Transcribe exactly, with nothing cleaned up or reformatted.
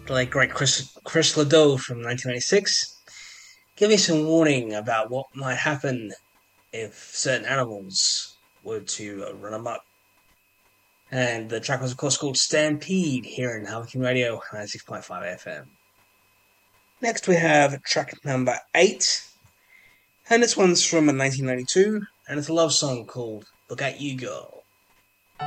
The late great Chris, Chris Ledoux from nineteen ninety-six, giving some warning about what might happen if certain animals were to uh, run amok. And the track was, of course, called Stampede here in Hurricane Radio ninety-six point five F M. Next, we have track number eight, and this one's from nineteen ninety-two, and it's a love song called Look At You Girl.